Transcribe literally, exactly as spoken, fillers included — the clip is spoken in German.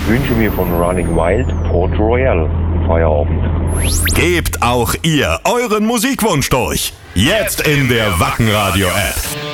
wünsche mir von Running Wild Port Royal im Feierabend. Gebt auch ihr euren Musikwunsch durch. Jetzt in der Wacken Radio App.